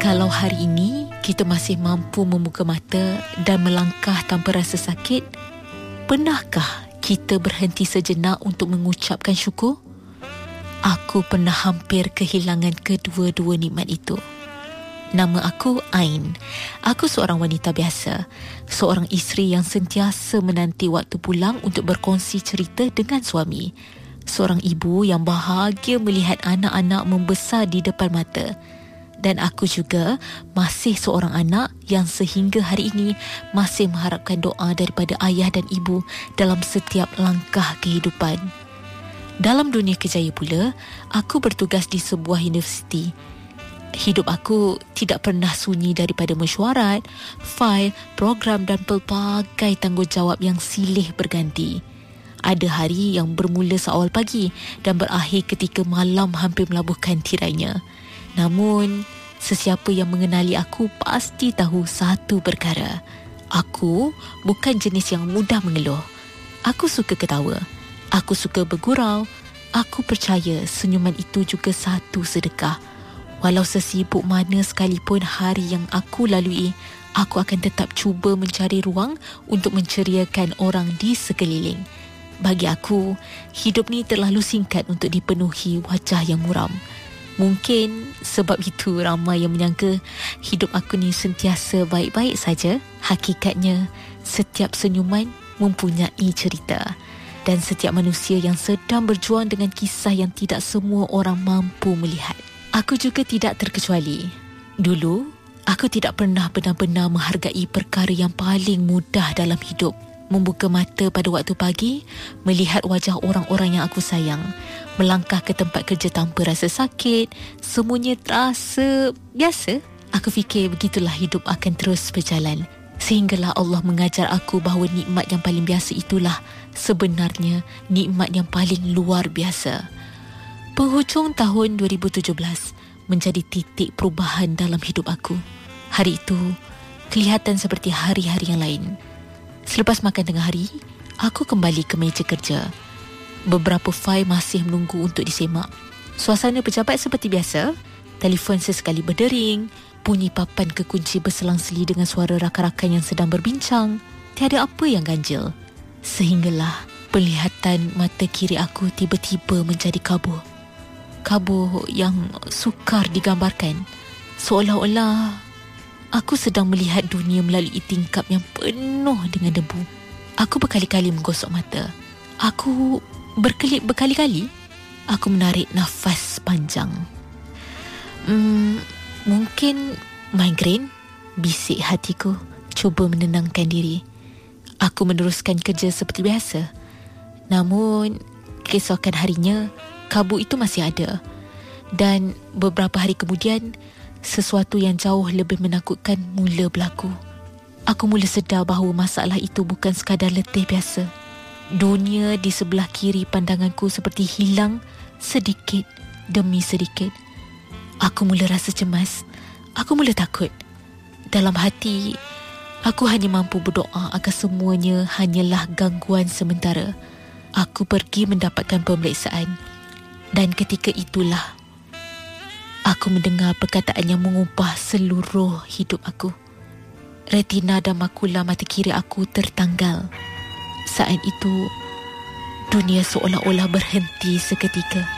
Kalau hari ini kita masih mampu membuka mata dan melangkah tanpa rasa sakit, pernahkah kita berhenti sejenak untuk mengucapkan syukur? Aku pernah hampir kehilangan kedua-dua nikmat itu. Nama aku Ain. Aku seorang wanita biasa, seorang isteri yang sentiasa menanti waktu pulang untuk berkongsi cerita dengan suami. Seorang ibu yang bahagia melihat anak-anak membesar di depan mata. Dan aku juga masih seorang anak yang sehingga hari ini masih mengharapkan doa daripada ayah dan ibu dalam setiap langkah kehidupan. Dalam dunia kerjaya pula, aku bertugas di sebuah universiti. Hidup aku tidak pernah sunyi daripada mesyuarat, fail, program dan pelbagai tanggungjawab yang silih berganti. Ada hari yang bermula seawal pagi dan berakhir ketika malam hampir melabuhkan tirainya. Namun, sesiapa yang mengenali aku pasti tahu satu perkara. Aku bukan jenis yang mudah mengeluh. Aku suka ketawa. Aku suka bergurau. Aku percaya senyuman itu juga satu sedekah. Walau sesibuk mana sekalipun hari yang aku lalui, aku akan tetap cuba mencari ruang untuk menceriakan orang di sekeliling. Bagi aku, hidup ni terlalu singkat untuk dipenuhi wajah yang muram. Mungkin sebab itu ramai yang menyangka hidup aku ni sentiasa baik-baik saja. Hakikatnya, setiap senyuman mempunyai cerita. Dan setiap manusia yang sedang berjuang dengan kisah yang tidak semua orang mampu melihat. Aku juga tidak terkecuali. Dulu, aku tidak pernah benar-benar menghargai perkara yang paling mudah dalam hidup. Membuka mata pada waktu pagi, melihat wajah orang-orang yang aku sayang. Melangkah ke tempat kerja tanpa rasa sakit. Semuanya terasa biasa. Aku fikir begitulah hidup akan terus berjalan. Sehinggalah Allah mengajar aku bahawa nikmat yang paling biasa itulah sebenarnya nikmat yang paling luar biasa. Penghujung tahun 2017 menjadi titik perubahan dalam hidup aku. Hari itu kelihatan seperti hari-hari yang lain. Selepas makan tengah hari, aku kembali ke meja kerja. Beberapa fail masih menunggu untuk disemak. Suasana pejabat seperti biasa. Telefon sesekali berdering. Bunyi papan kekunci berselang-seli dengan suara rakan-rakan yang sedang berbincang. Tiada apa yang ganjil. Sehinggalah penglihatan mata kiri aku tiba-tiba menjadi kabur. Kabur yang sukar digambarkan. Seolah-olah aku sedang melihat dunia melalui tingkap yang penuh dengan debu. Aku berkali-kali menggosok mata. Aku berkelip berkali-kali. Aku menarik nafas panjang. Mungkin migrain, bisik hatiku, cuba menenangkan diri. Aku meneruskan kerja seperti biasa. Namun, keesokan harinya, kabut itu masih ada. Dan beberapa hari kemudian, sesuatu yang jauh lebih menakutkan mula berlaku. Aku mula sedar bahawa masalah itu bukan sekadar letih biasa. Dunia di sebelah kiri pandanganku seperti hilang sedikit demi sedikit. Aku mula rasa cemas. Aku mula takut. Dalam hati, aku hanya mampu berdoa agar semuanya hanyalah gangguan sementara. Aku pergi mendapatkan pemeriksaan. Dan ketika itulah aku mendengar perkataan yang mengubah seluruh hidup aku. Retina dan makula mata kiri aku tertanggal. Saat itu, dunia seolah-olah berhenti seketika.